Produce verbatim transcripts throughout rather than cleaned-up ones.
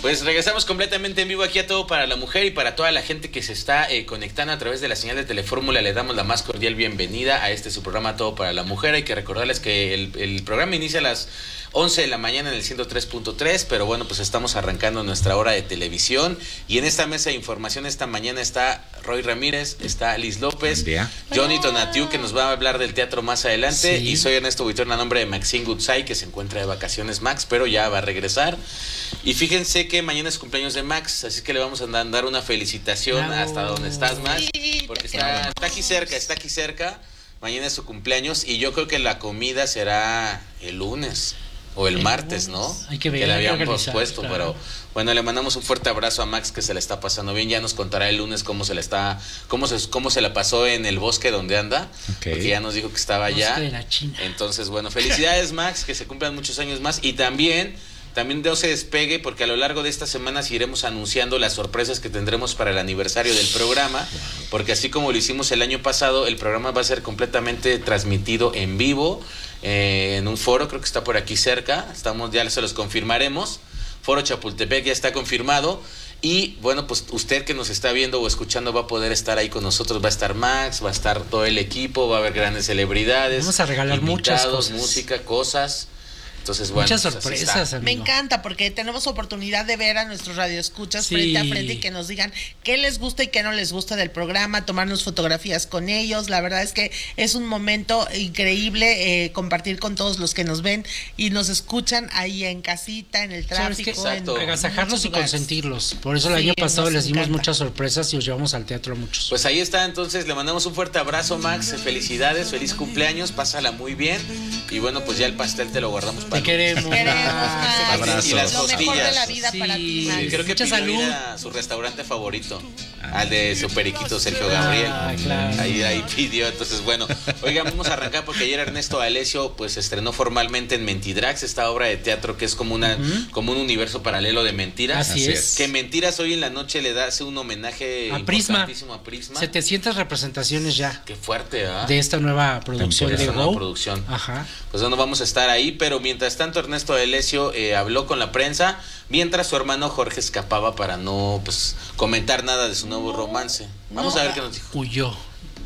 Pues regresamos completamente en vivo aquí a Todo para la Mujer y para toda la gente que se está eh, conectando a través de la señal de Telefórmula. Le damos la más cordial bienvenida a este su programa Todo para la Mujer. Hay que recordarles que el, el programa inicia a las once de la mañana en el ciento tres punto tres, pero bueno, pues estamos arrancando nuestra hora de televisión y en esta mesa de información esta mañana está Roy Ramírez, está Liz López, Johnny Tonatiu, que nos va a hablar del teatro más adelante, sí. Y soy Ernesto Buitrón a nombre de Maxine Goodside, que se encuentra de vacaciones Max, pero ya va a regresar. Y fíjense que mañana es cumpleaños de Max, así que le vamos a dar una felicitación Bravo. Hasta donde estás, Max, porque está, está aquí cerca, está aquí cerca. Mañana es su cumpleaños y yo creo que la comida será el lunes o el, el martes, lunes. ¿No? Hay que ver, que le habían pospuesto, claro. Pero bueno, le mandamos un fuerte abrazo a Max, que se la está pasando bien. Ya nos contará el lunes cómo se la está, cómo se, cómo se la pasó en el bosque donde anda, okay. Porque ya nos dijo que estaba allá. De la China. Entonces, bueno, felicidades Max, que se cumplan muchos años más y también También no se despegue porque a lo largo de estas semanas iremos anunciando las sorpresas que tendremos para el aniversario del programa, porque así como lo hicimos el año pasado, el programa va a ser completamente transmitido en vivo, eh, en un foro, creo que está por aquí cerca, estamos, ya se los confirmaremos, Foro Chapultepec ya está confirmado. Y bueno, pues usted que nos está viendo o escuchando va a poder estar ahí con nosotros, va a estar Max, va a estar todo el equipo, va a haber grandes celebridades. Vamos a regalar muchas cosas. Música, cosas. Entonces, bueno, muchas pues sorpresas, me encanta porque tenemos oportunidad de ver a nuestros radioescuchas sí. frente a frente y que nos digan qué les gusta y qué no les gusta del programa, tomarnos fotografías con ellos. La verdad es que es un momento increíble eh, compartir con todos los que nos ven y nos escuchan ahí en casita, en el tráfico, en agasajarlos y lugares. Consentirlos. Por eso el sí, año pasado les dimos encanta. muchas sorpresas y os llevamos al teatro a muchos. Pues ahí está, entonces le mandamos un fuerte abrazo, Max, felicidades, feliz cumpleaños, pásala muy bien y bueno, pues ya el pastel te lo guardamos. Te queremos, queremos Max. Abrazos. Y las lo mejor de la vida sí. para ti, Max. Sí, creo que pidió ir a su restaurante favorito, al de su periquito Sergio Gabriel. Ah, claro. Ahí, ahí pidió, entonces bueno, oigan, vamos a arrancar porque ayer Ernesto Alessio pues estrenó formalmente en Mentidrax, esta obra de teatro que es como una uh-huh. como un universo paralelo de mentiras. Así es. Que Mentiras hoy en la noche le da hace un homenaje a Prisma. a Prisma. setecientas representaciones ya. Qué fuerte, ¿eh? De esta nueva producción de, de Go. nueva producción. Ajá. Pues bueno, vamos a estar ahí, pero mientras tanto Ernesto Alessio eh, habló con la prensa, mientras su hermano Jorge escapaba para no pues comentar nada de su nuevo romance. Vamos no, a ver qué nos dijo. Huyó.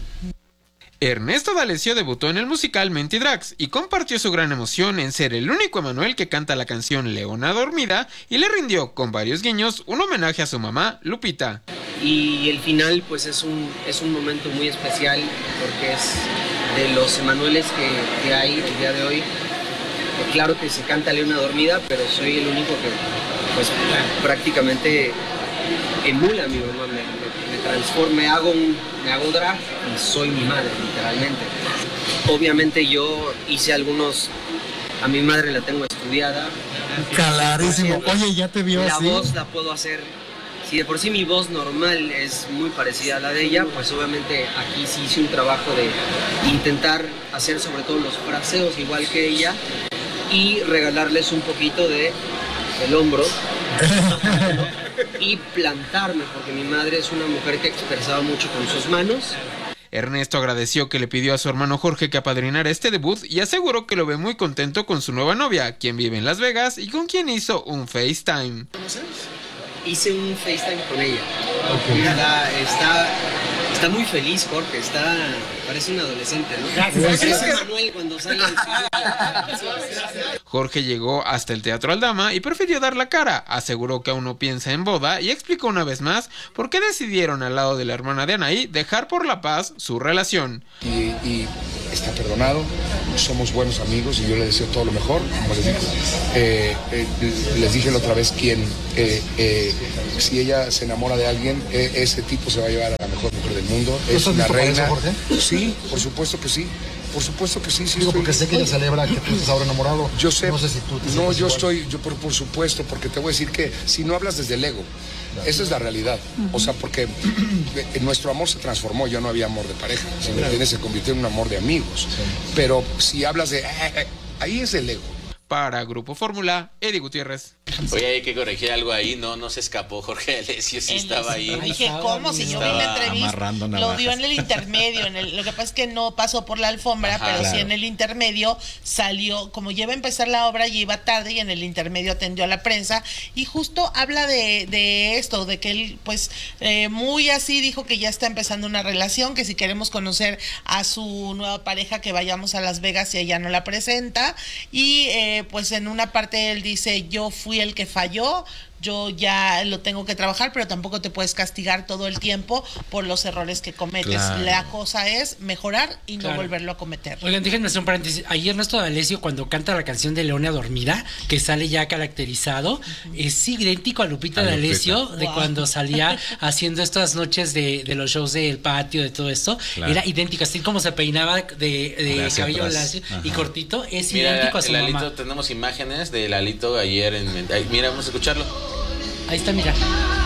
Ernesto D'Alessio debutó en el musical Mentidrax y compartió su gran emoción en ser el único Emanuel que canta la canción Leona Dormida y le rindió, con varios guiños, un homenaje a su mamá, Lupita. Y el final pues es un, es un momento muy especial porque es de los Emanueles que, que hay el día de hoy. Claro que se canta Leona Dormida, pero soy el único que pues prácticamente emula a mi mamá, me, me, me transformo, me hago, un, me hago drag y soy mi madre, literalmente. Obviamente yo hice algunos, a mi madre la tengo estudiada. Clarísimo, oye, ya te vio La así. voz la puedo hacer, si de por sí mi voz normal es muy parecida a la de ella, pues obviamente aquí sí hice un trabajo de intentar hacer sobre todo los fraseos igual que ella y regalarles un poquito de el hombro y plantarme, porque mi madre es una mujer que expresaba mucho con sus manos. Ernesto agradeció que le pidió a su hermano Jorge que apadrinara este debut y aseguró que lo ve muy contento con su nueva novia, quien vive en Las Vegas y con quien hizo un FaceTime. Hice un FaceTime con ella. Okay. Está, está, está muy feliz, Jorge. Está, parece un adolescente, ¿no? Parece Manuel cuando sale del Jorge llegó hasta el Teatro Aldama y prefirió dar la cara. Aseguró que aún no piensa en boda y explicó una vez más por qué decidieron al lado de la hermana de Anaí dejar por la paz su relación. Y, y está perdonado, somos buenos amigos y yo le deseo todo lo mejor, como les dije. Eh, eh, les dije la otra vez quién, eh, eh, si ella se enamora de alguien, eh, ese tipo se va a llevar a la mejor mujer del mundo. Es una reina. Eso, Jorge? Sí, por supuesto que sí. Por supuesto que sí, sí. Digo, estoy... porque sé que ella celebra que tú estás ahora enamorado. Yo sé. No sé si tú te No, yo igual. estoy, yo por, por supuesto, porque te voy a decir que si no hablas desde el ego, claro. Esa es la realidad. O sea, porque nuestro amor se transformó, ya no había amor de pareja, si me entiendes, se convirtió en un amor de amigos. Sí. Pero si hablas de, eh, eh, ahí es el ego. Para Grupo Fórmula, Eddie Gutiérrez. Oye, hay que corregir algo ahí, no, no se escapó Jorge Alessio, sí estaba ahí. Dije, ¿cómo? Si yo vi la entrevista, lo dio en el intermedio, en el, lo que pasa es que no pasó por la alfombra, Ajá, pero claro. sí en el intermedio salió, como ya iba a empezar la obra, ya iba tarde y en el intermedio atendió a la prensa y justo habla de, de esto, de que él pues eh, muy así dijo que ya está empezando una relación, que si queremos conocer a su nueva pareja que vayamos a Las Vegas y ella no la presenta y eh, pues en una parte él dice, yo fui el que falló, yo ya lo tengo que trabajar, pero tampoco te puedes castigar todo el tiempo por los errores que cometes. Claro. La cosa es mejorar y no claro. volverlo a cometer. Oigan, déjenme hacer un paréntesis. Ayer Ernesto D'Alessio, cuando canta la canción de Leona Dormida, que sale ya caracterizado, uh-huh. es idéntico a Lupita, a Lupita. D'Alessio, de wow. cuando salía haciendo estas noches de, de los shows del patio, de todo esto. Claro. Era idéntico, así como se peinaba de, de cabello lacio y cortito, es Mira, idéntico a su Lalito, mamá. Tenemos imágenes de Lalito ayer. En, mira, vamos a escucharlo. Ahí está, mira.